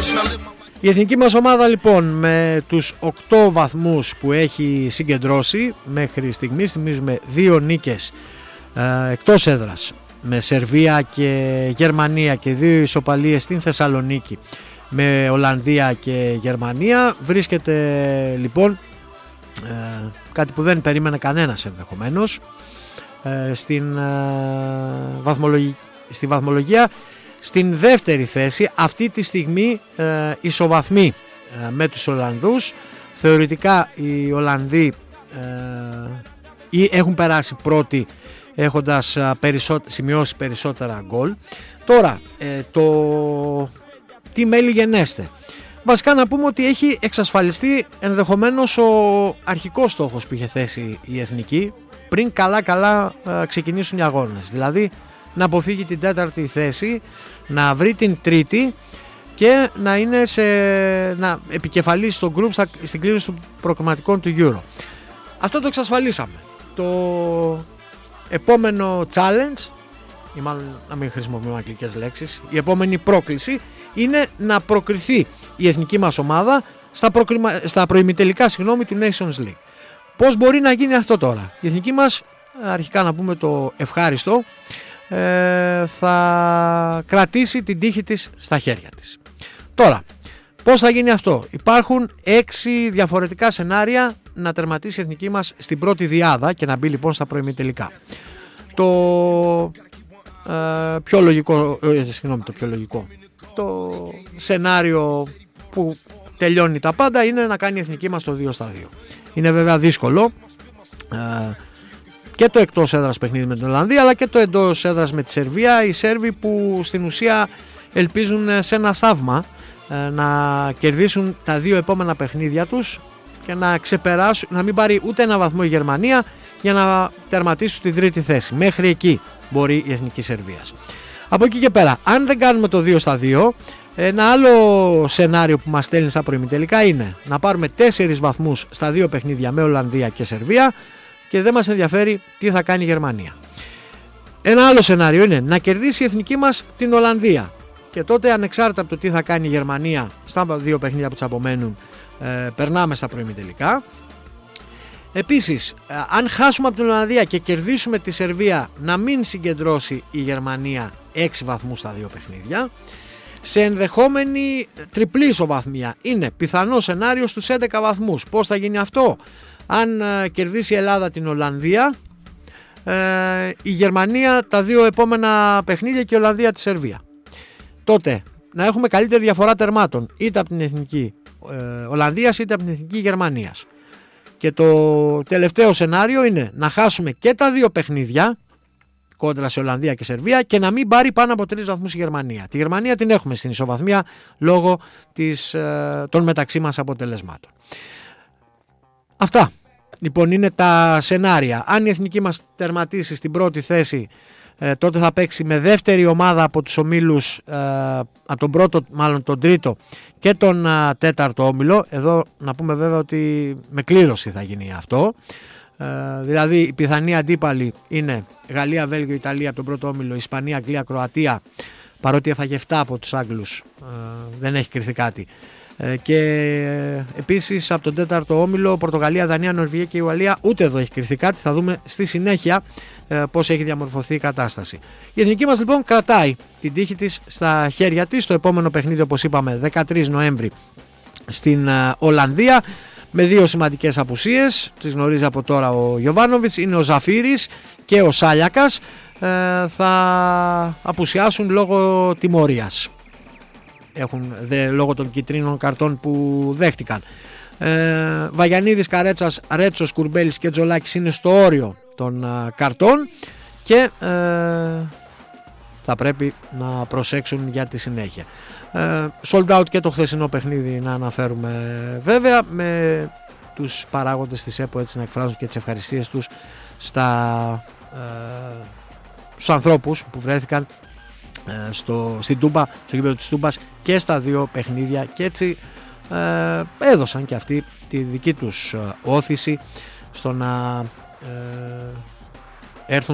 Η εθνική μας ομάδα λοιπόν με τους 8 βαθμούς που έχει συγκεντρώσει μέχρι στιγμής, θυμίζουμε 2 νίκες εκτός έδρας με Σερβία και Γερμανία και 2 ισοπαλίες στην Θεσσαλονίκη με Ολλανδία και Γερμανία, βρίσκεται λοιπόν κάτι που δεν περίμενε κανένας ενδεχομένως στη βαθμολογία στην δεύτερη θέση, αυτή τη στιγμή ισοβαθμοί με τους Ολλανδούς. Θεωρητικά οι Ολλανδοί έχουν περάσει πρώτοι έχοντας σημειώσει περισσότερα γκολ. Τώρα τι μέλη γενέστε. Βασικά να πούμε ότι έχει εξασφαλιστεί ενδεχομένως ο αρχικός στόχος που είχε θέσει η εθνική πριν καλά ξεκινήσουν οι αγώνες. Δηλαδή να αποφύγει την τέταρτη θέση, να βρει την τρίτη και να είναι να επικεφαλίσει στο γκρουπ στην κλήρωση των προκριματικών του Euro. Αυτό το εξασφαλίσαμε. Το επόμενο challenge, ή μάλλον να μην χρησιμοποιούμε αγγλικές λέξεις, η επόμενη πρόκληση είναι να προκριθεί η εθνική μας ομάδα στα προημιτελικά του Nations League. Πώς μπορεί να γίνει αυτό τώρα? Η εθνική μας, αρχικά να πούμε το ευχάριστο, θα κρατήσει την τύχη της στα χέρια της. Τώρα, πώς θα γίνει αυτό? Υπάρχουν 6 διαφορετικά σενάρια να τερματίσει η εθνική μας στην πρώτη διάδα και να μπει λοιπόν στα προημιτελικά. Το πιο λογικό, το σενάριο που τελειώνει τα πάντα είναι να κάνει η εθνική μας το 2-2. Είναι βέβαια δύσκολο και το εκτός έδρας παιχνίδι με την Ολλανδία αλλά και το εντός έδρας με τη Σερβία. Οι Σέρβοι που στην ουσία ελπίζουν σε ένα θαύμα να κερδίσουν τα 2 επόμενα παιχνίδια τους και να ξεπεράσουν, να μην πάρει ούτε ένα βαθμό η Γερμανία για να τερματίσουν στην τρίτη θέση. Μέχρι εκεί μπορεί η εθνική Σερβίας. Από εκεί και πέρα, αν δεν κάνουμε το 2-2, ένα άλλο σενάριο που μας στέλνει στα προημιτελικά είναι να πάρουμε 4 βαθμούς στα 2 παιχνίδια με Ολλανδία και Σερβία και δεν μας ενδιαφέρει τι θα κάνει η Γερμανία. Ένα άλλο σενάριο είναι να κερδίσει η εθνική μας την Ολλανδία και τότε ανεξάρτητα από το τι θα κάνει η Γερμανία στα 2 παιχνίδια που της απομένουν, περνάμε στα προημιτελικά. Επίσης, αν χάσουμε από την Ολλανδία και κερδίσουμε τη Σερβία, να μην συγκεντρώσει η Γερμανία 6 βαθμούς στα 2 παιχνίδια. Σε ενδεχόμενη τριπλή ισοβαθμία είναι πιθανό σενάριο στους 11 βαθμούς. Πώς θα γίνει αυτό? Αν κερδίσει η Ελλάδα την Ολλανδία, η Γερμανία τα 2 επόμενα παιχνίδια και η Ολλανδία τη Σερβία. Τότε να έχουμε καλύτερη διαφορά τερμάτων είτε από την εθνική Ολλανδίας είτε από την εθνική Γερμανίας. Και το τελευταίο σενάριο είναι να χάσουμε και τα 2 παιχνίδια κόντρα σε Ολλανδία και Σερβία και να μην πάρει πάνω από 3 βαθμούς η Γερμανία. Τη Γερμανία την έχουμε στην ισοβαθμία λόγω των μεταξύ μας αποτελεσμάτων. Αυτά λοιπόν είναι τα σενάρια. Αν η εθνική μας τερματίσει στην πρώτη θέση, τότε θα παίξει με δεύτερη ομάδα από τους ομίλους, από τον πρώτο, μάλλον τον τρίτο και τον τέταρτο όμιλο. Εδώ να πούμε βέβαια ότι με κλήρωση θα γίνει αυτό. Δηλαδή οι πιθανοί αντίπαλοι είναι Γαλλία, Βέλγιο, Ιταλία από τον πρώτο όμιλο, Ισπανία, Αγγλία, Κροατία, παρότι έφαγε 7 από τους Άγγλους, δεν έχει κρυθεί κάτι. Και επίσης από τον τέταρτο όμιλο Πορτογαλία, Δανία, Νορβηγία και η Ουαλία, ούτε εδώ έχει κρυθεί κάτι. Θα δούμε στη συνέχεια πώς έχει διαμορφωθεί η κατάσταση. Η εθνική μας λοιπόν κρατάει την τύχη της στα χέρια της. Το επόμενο παιχνίδι, όπως είπαμε, 13 Νοέμβρη στην Ολλανδία, με 2 σημαντικές απουσίες. Τις γνωρίζει από τώρα ο Γιοβάνοβιτς, είναι ο Ζαφίρης και ο Σάλιακας. Θα απουσιάσουν λόγω τιμωρίας. Έχουν λόγω των κιτρίνων καρτών που δέχτηκαν. Βαγιανίδης, Καρέτσας, Ρέτσος, Κουρμπέλης και Τζολάκης είναι στο όριο των καρτών και θα πρέπει να προσέξουν για τη συνέχεια. Sold out και το χθεσινό παιχνίδι να αναφέρουμε βέβαια, με τους παράγοντες της ΕΠΟ έτσι να εκφράζουν και τις ευχαριστίες τους στους ανθρώπους που βρέθηκαν στην Τούμπα, στο γήπεδο της Τούμπας και στα 2 παιχνίδια και έτσι έδωσαν και αυτοί τη δική τους όθηση στο να έρθουν